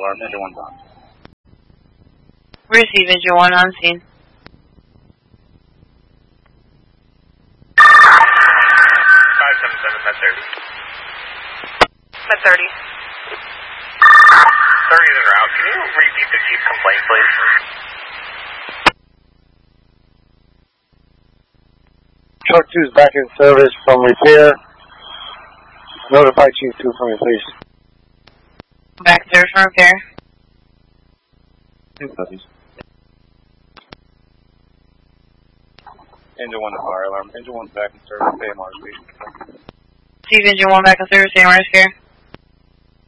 alarm, engine 1's on. Receive engine 1 on scene. 577, med 30. Med 30. 30 is en route. Can you repeat the chief's complaint, please? Truck 2 is back in service from repair. Notify Chief 2 for me, please. Back to service from repair. Engine 1 to fire alarm. Engine 1's back in service. AMR speed. Receive engine 1 back in service. AMR is here.